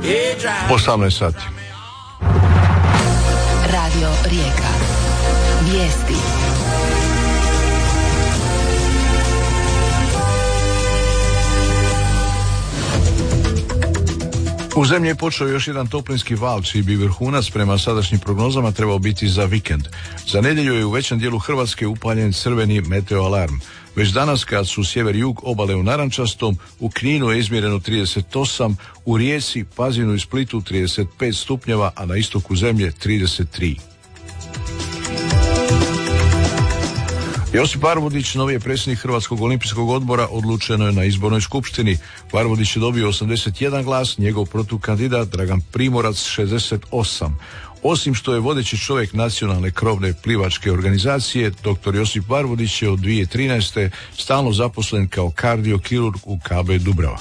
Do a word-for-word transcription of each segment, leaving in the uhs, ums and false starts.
osamnaest sati. Radio Rijeka. Vijesti. U zemlji je počeo još jedan toplinski val, čiji bi vrhunac prema sadašnjim prognozama trebao biti za vikend. Za nedjelju je u većem dijelu Hrvatske upaljen crveni meteo alarm. Već danas, kad su sjever i jug obale u narančastom, u Kninu je izmjereno trideset osam, u Rijeci, Pazinu i Splitu trideset pet stupnjeva, a na istoku zemlje trideset tri. Josip Varvodić, novi je predsjednik Hrvatskog olimpijskog odbora, odlučeno je na izbornoj skupštini. Varvodić je dobio osamdeset jedan glas, njegov protukandidat Dragan Primorac šezdeset osam. Osim što je vodeći čovjek nacionalne krovne plivačke organizacije, doktor Josip Varvodić je od dvije tisuće trinaeste. stalno zaposlen kao kardiokirurg u K B Dubrava.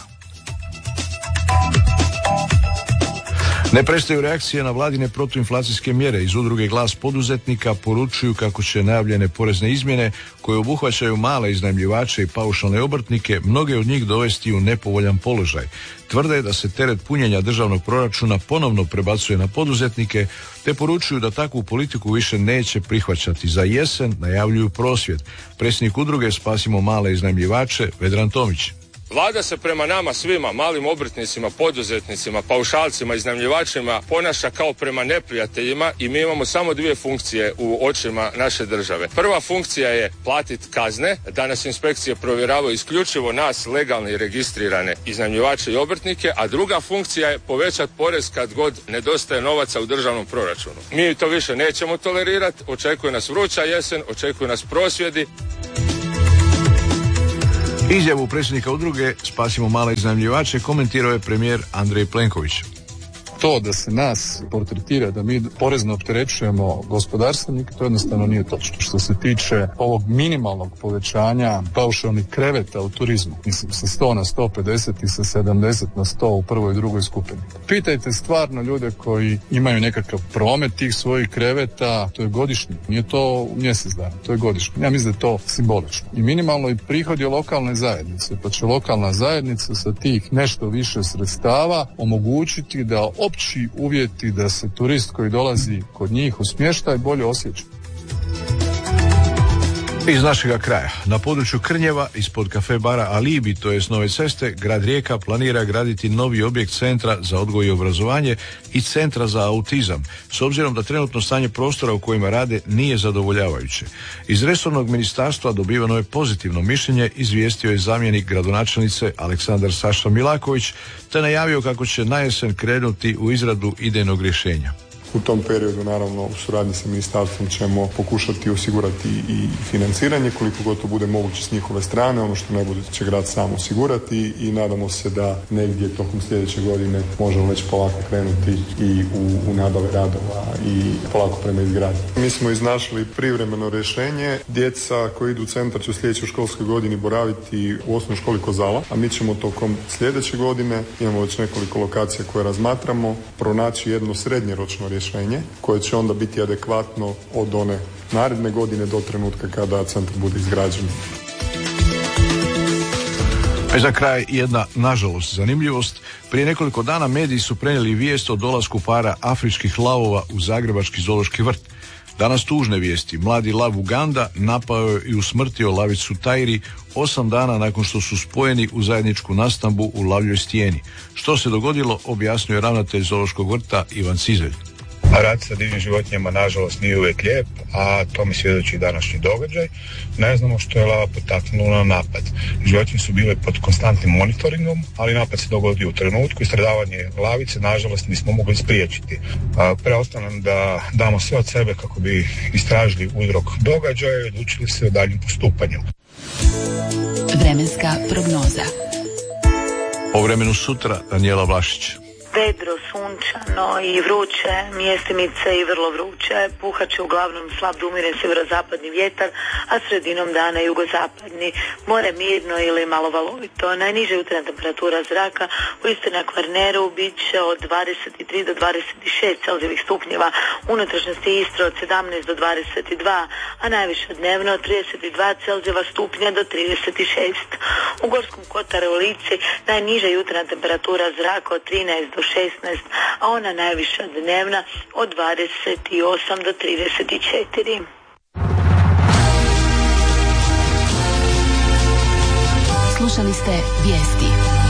Ne prestaju reakcije na vladine protuinflacijske mjere. Iz udruge Glas poduzetnika poručuju kako će najavljene porezne izmjene, koje obuhvaćaju male iznajmljivače i paušalne obrtnike, mnoge od njih dovesti u nepovoljan položaj. Tvrde da se teret punjenja državnog proračuna ponovno prebacuje na poduzetnike, te poručuju da takvu politiku više neće prihvaćati. Za jesen najavljuju prosvjed. Predsjednik udruge Spasimo male iznajmljivače Vedran Tomić. Vlada se prema nama svima, malim obrtnicima, poduzetnicima, paušalcima, iznajmljivačima ponaša kao prema neprijateljima i mi imamo samo dvije funkcije u očima naše države. Prva funkcija je platiti kazne, da nas inspekcije provjeravaju isključivo nas, legalne i registrirane iznajmljivače i obrtnike, a druga funkcija je povećati porez kad god nedostaje novaca u državnom proračunu. Mi to više nećemo tolerirati, očekuje nas vruća jesen, očekuju nas prosvjedi. Izjavu predsjednika udruge Spasimo male iznajmljivače komentirao je premijer Andrej Plenković. To da se nas portretira da mi porezno opterećujemo gospodarstvenike, to jednostavno nije točno. Što se tiče ovog minimalnog povećanja paušalnih kreveta u turizmu, mislim sa sto na sto pedeset i sa sedamdeset na sto u prvoj i drugoj skupini. Pitajte stvarno ljude koji imaju nekakav promet tih svojih kreveta, to je godišnji, nije to mjesec dana, to je godišnji. Ja mislim da je to simbolično. I minimalno i prihod je lokalne zajednice, pa će lokalna zajednica sa tih nešto više sredstava omogućiti da opći uvjeti da se turist koji dolazi kod njih u smještaj bolje osjeća. Iz našega kraja. Na području Krnjeva, ispod kafe bara Alibi, to jest Nove ceste, grad Rijeka planira graditi novi objekt centra za odgoj i obrazovanje i centra za autizam, s obzirom da trenutno stanje prostora u kojima rade nije zadovoljavajuće. Iz resornog ministarstva dobivano je pozitivno mišljenje, izvijestio je zamjenik gradonačelnice Aleksandar Saša Milaković, te najavio kako će na jesen krenuti u izradu idejnog rješenja. U tom periodu, naravno, u suradnji sa ministarstvom ćemo pokušati osigurati i financiranje koliko god to bude moguće s njihove strane. Ono što ne bude će grad sam osigurati i nadamo se da negdje tokom sljedeće godine možemo već polako krenuti i u, u nabave radova i polako prema izgradnji. Mi smo iznašli privremeno rješenje. Djeca koji idu u centar će u sljedećoj školskoj godini boraviti u osnovnoj školi Kozala, a mi ćemo tokom sljedeće godine, imamo već nekoliko lokacija koje razmatramo, pronaći jedno srednjeročno rješenje rješenje koje će onda biti adekvatno od one naredne godine do trenutka kada centar bude izgrađen. A za kraj jedna, nažalost, zanimljivost. Prije nekoliko dana mediji su prenijeli vijest o dolasku para afričkih lavova u zagrebački zoološki vrt. Danas tužne vijesti. Mladi lav Uganda napao je i usmrtio lavicu Tajri osam dana nakon što su spojeni u zajedničku nastambu u lavljoj stijeni. Što se dogodilo, objasnio je ravnatelj zoološkog vrta Ivan Cizelj. Rad sa divljim životinjama nažalost nije uvijek lijep, a to mi svjedoči današnji događaj. Ne znamo što je lava potaknulo na napad. Životinje su bile pod konstantnim monitoringom, ali napad se dogodio u trenutku i stradavanje lavice nažalost nismo mogli spriječiti. Preostalo nam da damo sve od sebe kako bi istražili uzrok događaja i odlučili se o daljnjem postupanju. Vremenska prognoza. O vremenu sutra Danijela Vlašić. Vedro, sunce. sunčano i vruće, mjestimice i vrlo vruće. Puhat će uglavnom slab do umjeren sjeverozapadni vjetar, a sredinom dana jugozapadni. More mirno ili malo valovito. Najniža jutarnja temperatura zraka u Istri na Kvarneru bit će od dvadeset tri do dvadeset šest celzijevih stupnjeva, unutrašnjosti Istre od sedamnaest do dvadeset dva, a najviše dnevno od trideset dva celzijeva stupnja do trideset šest. U Gorskom Kotaru u Lici najniža jutarnja temperatura zraka od trinaest do šesnaest, a ona najviša dnevna od dvadeset osam do trideset četiri. Slušali ste vijesti.